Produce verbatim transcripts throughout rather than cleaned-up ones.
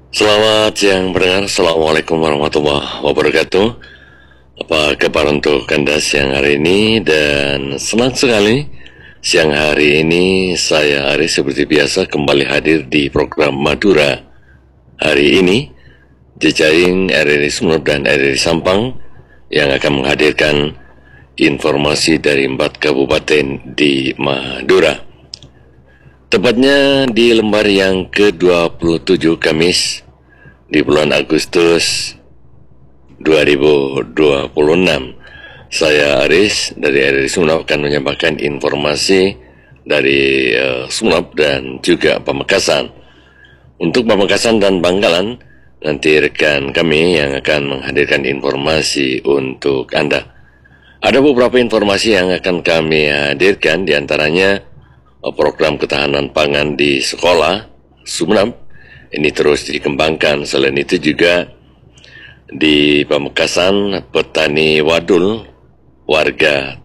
Selamat siang pendengar, Assalamualaikum warahmatullahi wabarakatuh. Apa kabar untuk Anda siang hari ini? Dan senang sekali siang hari ini saya Aris seperti biasa kembali hadir di program Madura. Hari ini jejaring R R I Sumeneb dan R R I Sampang yang akan menghadirkan informasi dari empat kabupaten di Madura. Tepatnya di lembar yang ke dua puluh tujuh Kamis di bulan Agustus dua ribu dua puluh enam. Saya Aris dari R R I Sumeneb akan menyampaikan informasi dari uh, Sumeneb dan juga Pamekasan. Untuk Pamekasan dan Bangkalan, nanti rekan kami yang akan menghadirkan informasi untuk Anda. Ada beberapa informasi yang akan kami hadirkan, diantaranya program ketahanan pangan di sekolah Sumeneb ini terus dikembangkan. Selain itu juga di Pamekasan, petani wadul, warga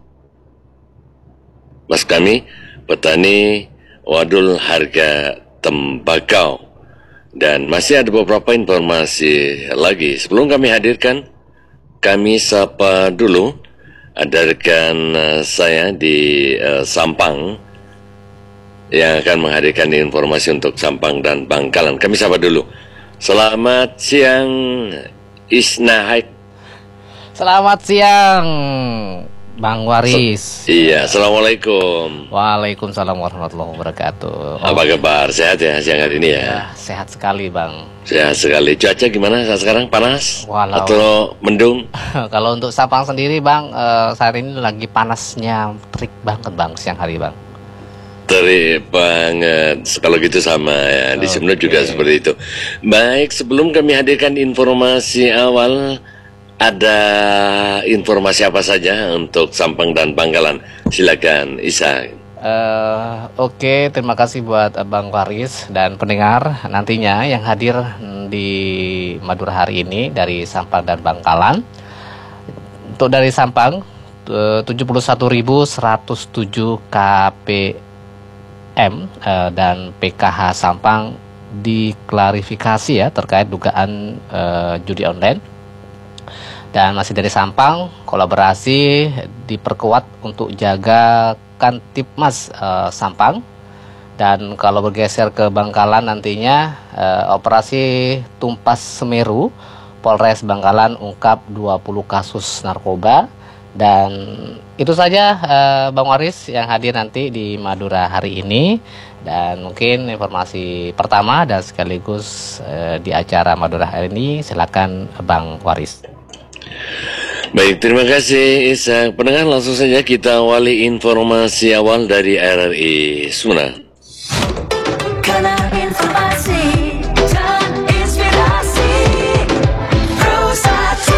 mas kami, petani wadul harga tembakau. Dan masih ada beberapa informasi lagi. Sebelum kami hadirkan, kami sapa dulu ada rekan uh, saya di uh, Sampang yang akan menghadirkan informasi untuk Sampang dan Bangkalan. Kami sapa dulu. Selamat siang, Isna Haik. Selamat siang, Bang Waris. Iya, Assalamualaikum. Waalaikumsalam warahmatullahi wabarakatuh. Apa kabar? Sehat ya siang hari ini ya? Ya, sehat sekali, Bang. Sehat sekali. Cuaca gimana saat sekarang? Panas? Walau. Atau mendung? Kalau untuk Sampang sendiri, Bang, eh, saat ini lagi panasnya terik banget, Bang, siang hari, Bang. Terik banget. Kalau gitu sama ya. Di Oke. Sumeneb juga seperti itu. Baik, sebelum kami hadirkan informasi awal, ada informasi apa saja untuk Sampang dan Bangkalan? Silakan, Isa. Eh, Oke, terima kasih buat Bang Waris dan pendengar nantinya yang hadir di Madura hari ini dari Sampang dan Bangkalan. Untuk dari Sampang, eh, tujuh puluh satu ribu seratus tujuh K P M eh, dan P K H Sampang diklarifikasi ya terkait dugaan eh, judi online. Dan masih dari Sampang, kolaborasi diperkuat untuk jaga Kantipmas eh, Sampang. Dan kalau bergeser ke Bangkalan nantinya eh, operasi Tumpas Semeru, Polres Bangkalan ungkap dua puluh kasus narkoba. Dan itu saja eh, Bang Waris yang hadir nanti di Madura hari ini. Dan mungkin informasi pertama dan sekaligus eh, di acara Madura hari ini, silakan Bang Waris. Baik, terima kasih Isa. Pendengar, langsung saja kita awali informasi awal dari R R I Sumeneb. Karena informasi dan inspirasi Bersatu.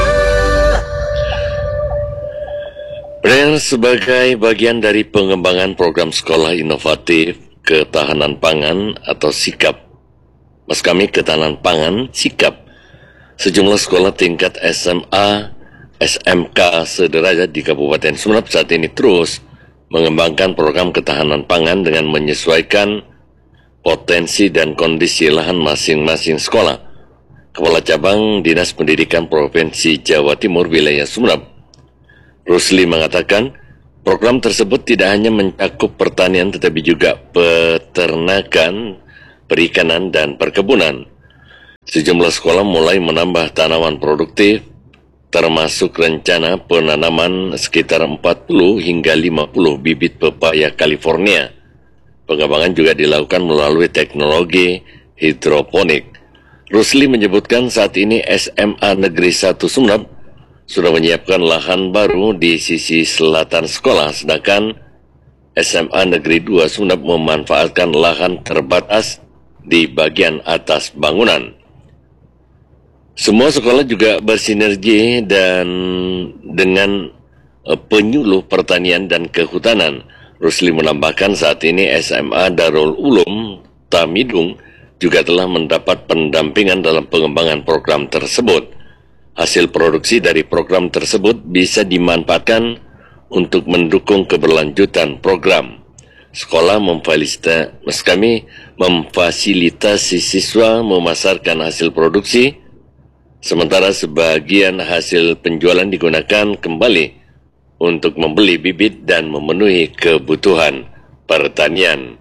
Pendengar, sebagai bagian dari pengembangan program sekolah inovatif ketahanan pangan atau SIKAP, mas kami ketahanan pangan SIKAP, sejumlah sekolah tingkat S M A, S M K sederajat di Kabupaten Sumeneb saat ini terus mengembangkan program ketahanan pangan dengan menyesuaikan potensi dan kondisi lahan masing-masing sekolah. Kepala Cabang Dinas Pendidikan Provinsi Jawa Timur wilayah Sumeneb, Rusli, mengatakan program tersebut tidak hanya mencakup pertanian tetapi juga peternakan, perikanan, dan perkebunan. Sejumlah sekolah mulai menambah tanaman produktif, termasuk rencana penanaman sekitar empat puluh hingga lima puluh bibit pepaya California. Pengembangan juga dilakukan melalui teknologi hidroponik. Rusli menyebutkan saat ini S M A Negeri satu Sumeneb sudah menyiapkan lahan baru di sisi selatan sekolah, sedangkan S M A Negeri dua Sumeneb memanfaatkan lahan terbatas di bagian atas bangunan. Semua sekolah juga bersinergi dan dengan uh, penyuluh pertanian dan kehutanan. Rusli menambahkan saat ini S M A Darul Ulum Tamidung juga telah mendapat pendampingan dalam pengembangan program tersebut. Hasil produksi dari program tersebut bisa dimanfaatkan untuk mendukung keberlanjutan program. Sekolah memfasilitasi, kami memfasilitasi siswa memasarkan hasil produksi, sementara sebagian hasil penjualan digunakan kembali untuk membeli bibit dan memenuhi kebutuhan pertanian.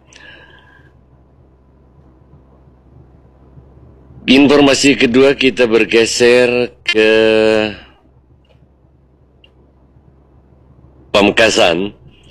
Informasi kedua, kita bergeser ke Pamekasan.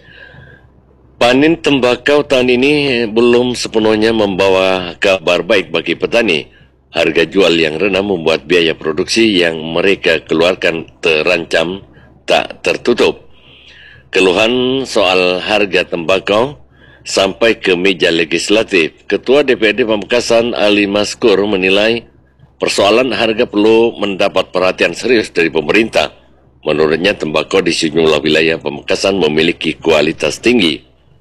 Panen tembakau tahun ini belum sepenuhnya membawa kabar baik bagi petani. Harga jual yang rendah membuat biaya produksi yang mereka keluarkan terancam tak tertutup. Keluhan soal harga tembakau sampai ke meja legislatif. Ketua D P R D Pamekasan Ali Maskur menilai persoalan harga perlu mendapat perhatian serius dari pemerintah. Menurutnya tembakau di sejumlah wilayah Pamekasan memiliki kualitas tinggi.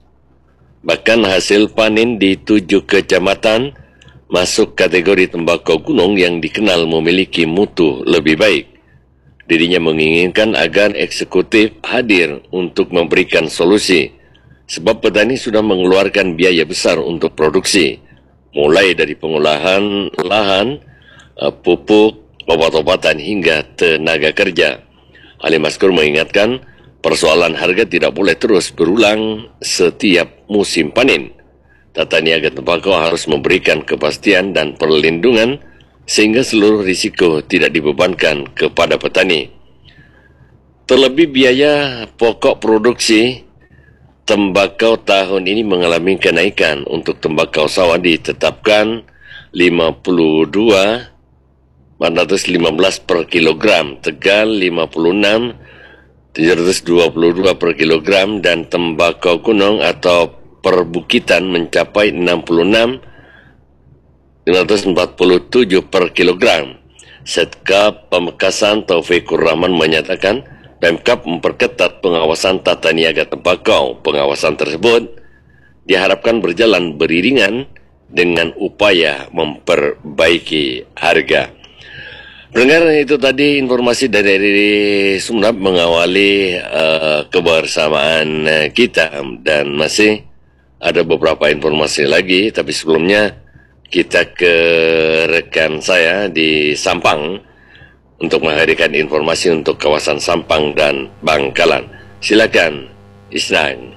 Bahkan hasil panen di tujuh kecamatan masuk kategori tembakau gunung yang dikenal memiliki mutu lebih baik. Dirinya menginginkan agar eksekutif hadir untuk memberikan solusi, sebab petani sudah mengeluarkan biaya besar untuk produksi, mulai dari pengolahan lahan, pupuk, obat-obatan hingga tenaga kerja. Ali Maskur mengingatkan persoalan harga tidak boleh terus berulang setiap musim panen. Tata niaga tembakau harus memberikan kepastian dan perlindungan sehingga seluruh risiko tidak dibebankan kepada petani. Terlebih biaya pokok produksi tembakau tahun ini mengalami kenaikan. Untuk tembakau sawah ditetapkan lima puluh dua ribu empat ratus lima belas per kilogram, Tegal lima puluh enam ribu tujuh ratus dua puluh dua per kilogram, dan tembakau gunung atau perbukitan mencapai enam puluh enam ribu lima ratus empat puluh tujuh per kilogram. Setkap Pamekasan Taufikur Rahman menyatakan Pemkab memperketat pengawasan tata niaga tembakau. Pengawasan tersebut diharapkan berjalan beriringan dengan upaya memperbaiki harga. Pendengar, itu tadi informasi dari, dari Sumeneb mengawali uh, kebersamaan kita, dan masih ada beberapa informasi lagi, tapi sebelumnya kita ke rekan saya di Sampang untuk menghadirkan informasi untuk kawasan Sampang dan Bangkalan. Silakan, Isnan.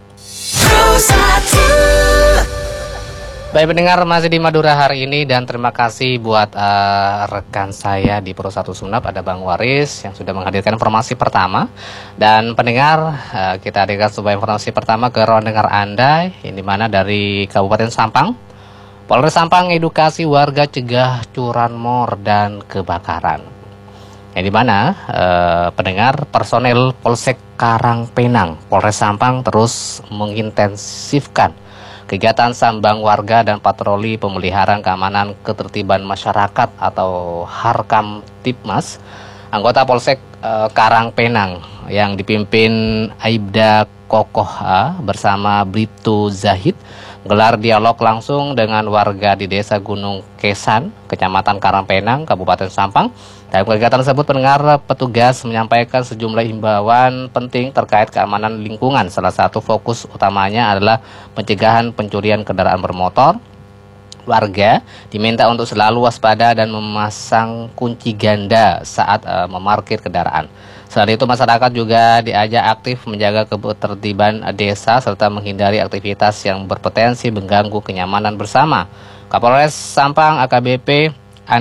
Baik pendengar, masih di Madura hari ini, dan terima kasih buat uh, rekan saya di Pro satu Sumeneb, ada Bang Waris yang sudah menghadirkan informasi pertama. Dan pendengar, uh, kita hadirkan sebuah informasi pertama ke ruang dengar Anda, yang dimana dari Kabupaten Sampang. Polres Sampang edukasi warga cegah curanmor dan kebakaran. Yang dimana uh, pendengar, personel Polsek Karangpenang, Polres Sampang terus mengintensifkan kegiatan sambang warga dan patroli pemeliharaan keamanan ketertiban masyarakat atau Harkam Tipmas. Anggota Polsek e, Karangpenang yang dipimpin Aibda Kokoha bersama Brito Zahid gelar dialog langsung dengan warga di Desa Gunung Kesan, Kecamatan Karangpenang, Kabupaten Sampang. Dalam kegiatan tersebut, pendengar, petugas menyampaikan sejumlah himbauan penting terkait keamanan lingkungan. Salah satu fokus utamanya adalah pencegahan pencurian kendaraan bermotor. Warga diminta untuk selalu waspada dan memasang kunci ganda saat uh, memarkir kendaraan. Selain itu, masyarakat juga diajak aktif menjaga ketertiban desa serta menghindari aktivitas yang berpotensi mengganggu kenyamanan bersama. Kapolres Sampang A K B P